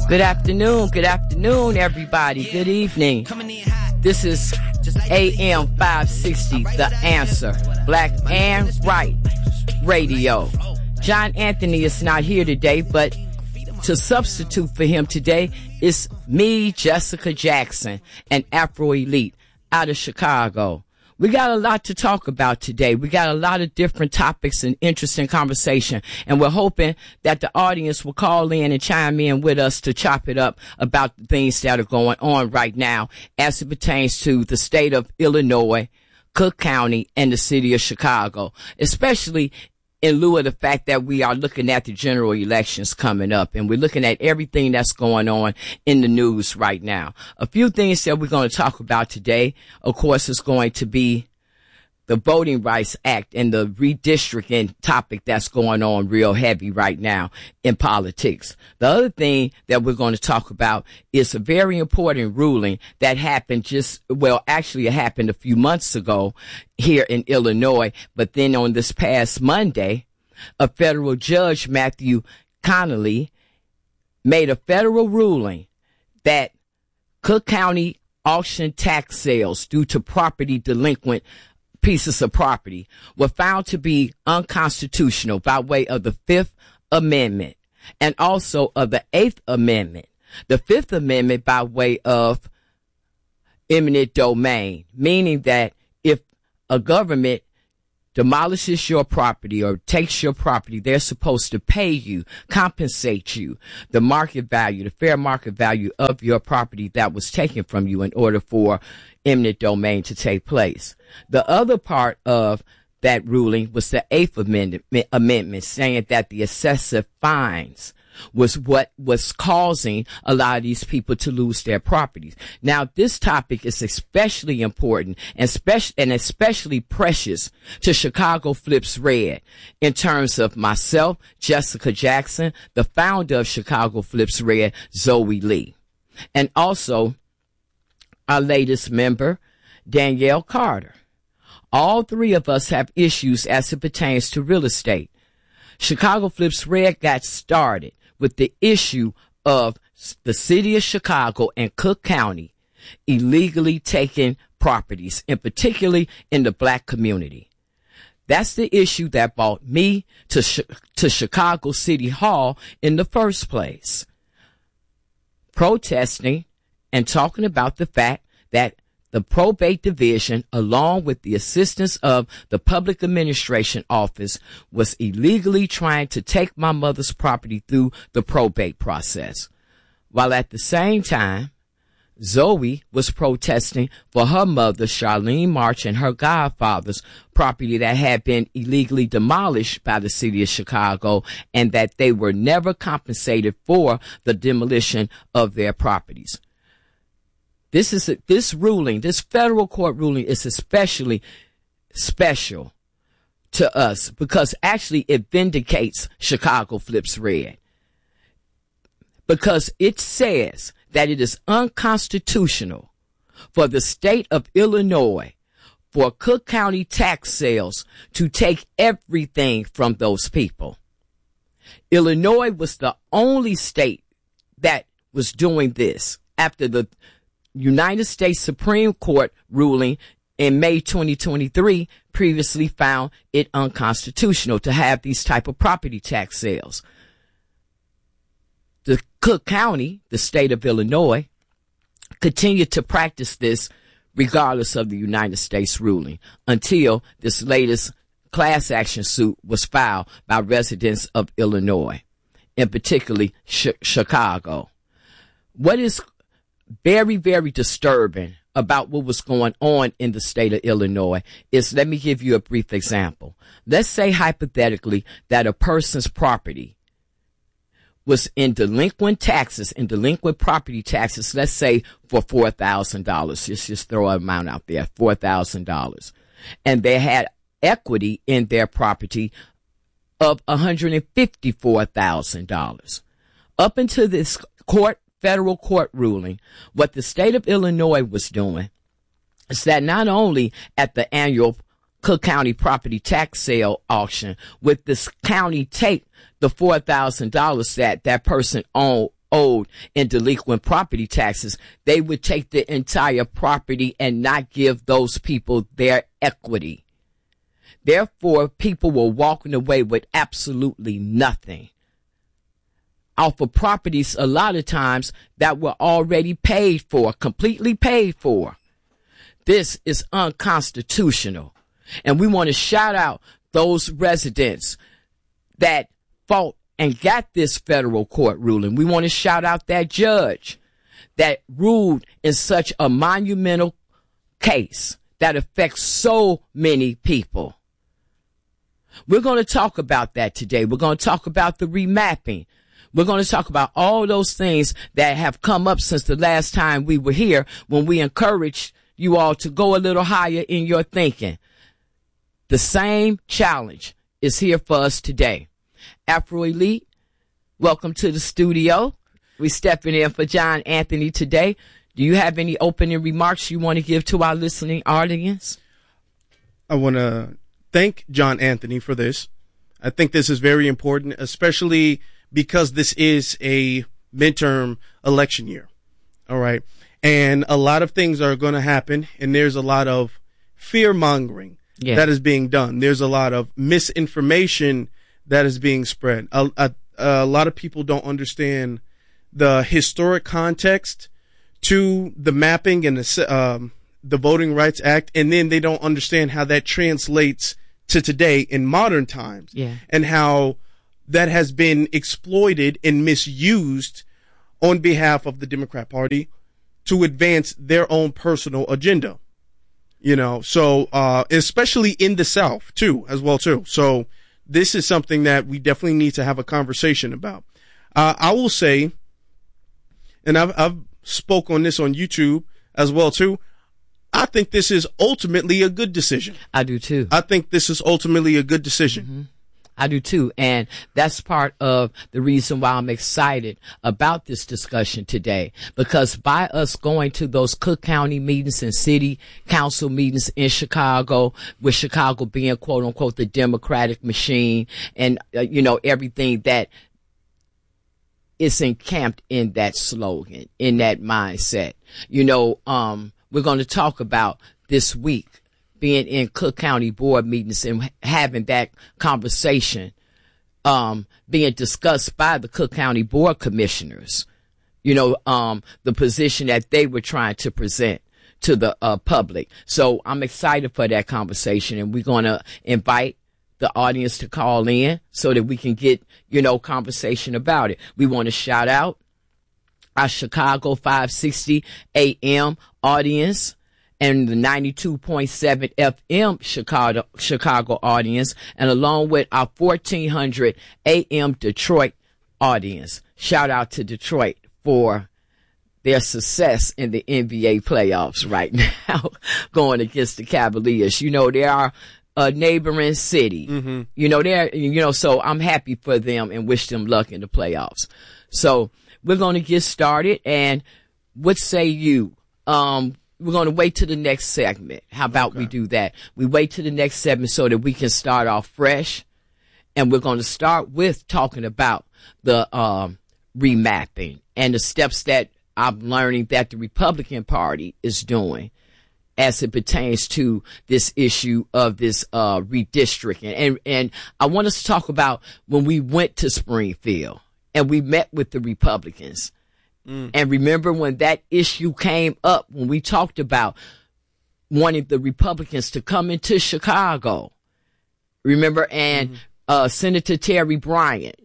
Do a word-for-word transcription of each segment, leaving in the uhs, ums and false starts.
Good afternoon, good afternoon, everybody. Good evening. This is A M five sixty, The Answer, Black and Right Radio. John Anthony is not here today, but to substitute for him today is me, Jessica Jackson, and Afro Elite out of Chicago. We got a lot to talk about today. We got a lot of different topics and interesting conversation, and we're hoping that the audience will call in and chime in with us to chop it up about the things that are going on right now as it pertains to the state of Illinois, Cook County, and the city of Chicago, especially in lieu of the fact that we are looking at the general elections coming up, and we're looking at everything that's going on in the news right now. A few things that we're going to talk about today, of course, is going to be the Voting Rights Act and the redistricting topic that's going on real heavy right now in politics. The other thing that we're going to talk about is a very important ruling that happened just, well, actually it happened a few months ago here in Illinois, but then on this past Monday, a federal judge, Matthew Connolly, made a federal ruling that Cook County auction tax sales due to property delinquent pieces of property were found to be unconstitutional by way of the Fifth Amendment and also of the Eighth Amendment. The Fifth Amendment by way of eminent domain, meaning that if a government demolishes your property or takes your property, they're supposed to pay you, compensate you, the market value, the fair market value of your property that was taken from you in order for eminent domain to take place. The other part of that ruling was the Eighth Amendment, amendment saying that the excessive fines was what was causing a lot of these people to lose their properties. Now, this topic is especially important and, speci- and especially precious to Chicago Flips Red in terms of myself, Jessica Jackson, the founder of Chicago Flips Red, Zoe Lee, and also our latest member, Danielle Carter. All three of us have issues as it pertains to real estate. Chicago Flips Red got started with the issue of the city of Chicago and Cook County illegally taking properties, and particularly in the black community. That's the issue that brought me to sh- to Chicago City Hall in the first place, protesting and talking about the fact that the probate division, along with the assistance of the public administration office, was illegally trying to take my mother's property through the probate process. While at the same time, Zoe was protesting for her mother, Charlene March, and her godfather's property that had been illegally demolished by the city of Chicago, and that they were never compensated for the demolition of their properties. This is a, this ruling, this federal court ruling is especially special to us because actually it vindicates Chicago Flips Red, because it says that it is unconstitutional for the state of Illinois for Cook County tax sales to take everything from those people. Illinois was the only state that was doing this after the United States Supreme Court ruling in May twenty twenty-three previously found it unconstitutional to have these type of property tax sales. The Cook County, the state of Illinois, continued to practice this regardless of the United States ruling until this latest class action suit was filed by residents of Illinois, and particularly sh- Chicago. What is very, very disturbing about what was going on in the state of Illinois is, let me give you a brief example. Let's say hypothetically that a person's property was in delinquent taxes, in delinquent property taxes, let's say for four thousand dollars. Let's just throw an amount out there, four thousand dollars. And they had equity in their property of one hundred fifty-four thousand dollars. Up until this court federal court ruling, what the state of Illinois was doing is that not only at the annual Cook County property tax sale auction would this county take the four thousand dollars that that person owned owed in delinquent property taxes, they would take the entire property and not give those people their equity. Therefore, people were walking away with absolutely nothing off of properties a lot of times that were already paid for, completely paid for. This is unconstitutional. And we want to shout out those residents that fought and got this federal court ruling. We want to shout out that judge that ruled in such a monumental case that affects so many people. We're going to talk about that today. We're going to talk about the remapping. We're going to talk about all those things that have come up since the last time we were here, when we encouraged you all to go a little higher in your thinking. The same challenge is here for us today. Afro Elite, welcome to the studio. We're stepping in for John Anthony today. Do you have any opening remarks you want to give to our listening audience? I want to thank John Anthony for this. I think this is very important, especially because this is a midterm election year. All right. And a lot of things are going to happen, and there's a lot of fear mongering yeah. that is being done. There's a lot of misinformation that is being spread. A, a, a lot of people don't understand the historic context to the mapping and the, um, the Voting Rights Act, and then they don't understand how that translates to today in modern times, yeah. and how that has been exploited and misused on behalf of the Democrat Party to advance their own personal agenda. You know, so uh, especially in the South too, as well too. So this is something that we definitely need to have a conversation about. Uh, I will say, and I've, I've spoke on this on YouTube as well too, I think this is ultimately a good decision. I do too. I think this is ultimately a good decision. Mm-hmm. I do too. And that's part of the reason why I'm excited about this discussion today, because by us going to those Cook County meetings and city council meetings in Chicago, with Chicago being quote unquote the Democratic machine, and uh, you know, everything that is encamped in that slogan, in that mindset, you know, um, we're going to talk about this week being in Cook County board meetings and having that conversation, um, being discussed by the Cook County board commissioners, you know, um, the position that they were trying to present to the uh, public. So I'm excited for that conversation, and we're going to invite the audience to call in so that we can get, you know, conversation about it. We want to shout out our Chicago five sixty A M audience and the ninety-two point seven F M Chicago, Chicago audience, and along with our fourteen hundred A M Detroit audience. Shout out to Detroit for their success in the N B A playoffs right now, going against the Cavaliers. You know, they are a neighboring city. Mm-hmm. You know, they're, you know, so I'm happy for them and wish them luck in the playoffs. So we're going to get started. And what say you? Um, we're going to wait to the next segment. How about okay. we do that? We wait to the next segment so that we can start off fresh. And we're going to start with talking about the um, remapping and the steps that I'm learning that the Republican Party is doing as it pertains to this issue of this uh, redistricting. And, and I want us to talk about when we went to Springfield and we met with the Republicans. Mm. And remember when that issue came up, when we talked about wanting the Republicans to come into Chicago. Remember, and mm-hmm. uh, Senator Terry Bryant,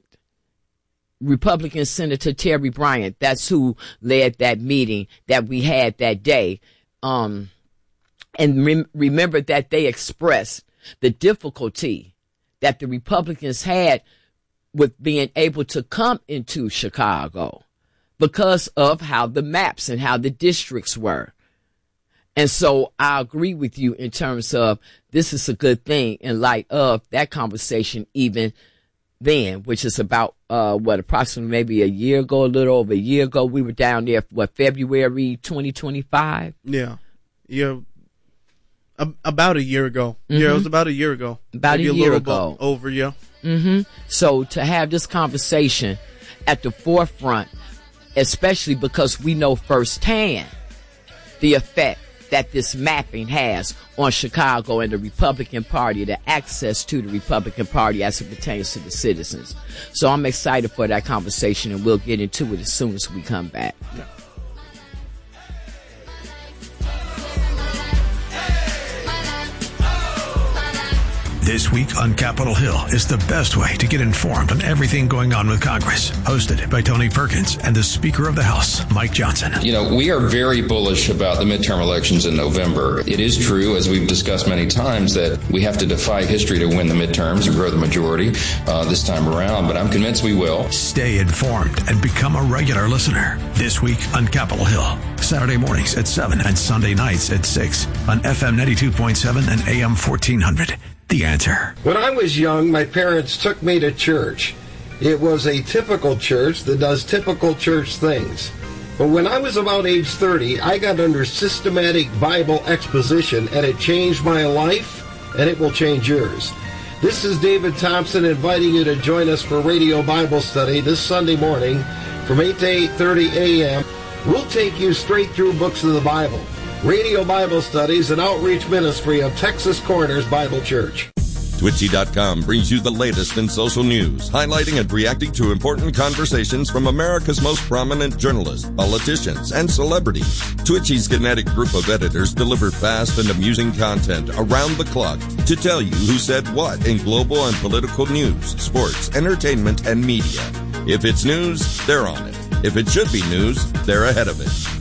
Republican Senator Terry Bryant, that's who led that meeting that we had that day. Um, and re- remember that they expressed the difficulty that the Republicans had with being able to come into Chicago because of how the maps and how the districts were. And so I agree with you in terms of this is a good thing in light of that conversation even then, which is about, uh, what, approximately maybe a year ago, a little over a year ago. We were down there, what, February twenty twenty-five? Yeah. Yeah. A- about a year ago. Mm-hmm. Yeah, it was about a year ago. About maybe a year a ago. Over, yeah. Mm-hmm. So to have this conversation at the forefront especially because we know firsthand the effect that this mapping has on Chicago and the Republican Party, the access to the Republican Party as it pertains to the citizens. So I'm excited for that conversation, and we'll get into it as soon as we come back. Yeah. This week on Capitol Hill is the best way to get informed on everything going on with Congress. Hosted by Tony Perkins and the Speaker of the House, Mike Johnson. You know, we are very bullish about the midterm elections in November. It is true, as we've discussed many times, that we have to defy history to win the midterms or grow the majority uh, this time around, but I'm convinced we will. Stay informed and become a regular listener. This week on Capitol Hill. Saturday mornings at seven and Sunday nights at six on F M ninety-two point seven and A M fourteen hundred. The Answer. When I was young, my parents took me to church. It was a typical church that does typical church things. But when I was about age thirty, I got under systematic Bible exposition, and it changed my life, and it will change yours. This is David Thompson inviting you to join us for Radio Bible Study this Sunday morning from eight to eight thirty a.m. We'll take you straight through books of the Bible. Radio Bible Studies, an outreach ministry of Texas Corners Bible Church. Twitchy dot com brings you the latest in social news, highlighting and reacting to important conversations from America's most prominent journalists, politicians, and celebrities. Twitchy's kinetic group of editors deliver fast and amusing content around the clock to tell you who said what in global and political news, sports, entertainment, and media. If it's news, they're on it. If it should be news, they're ahead of it.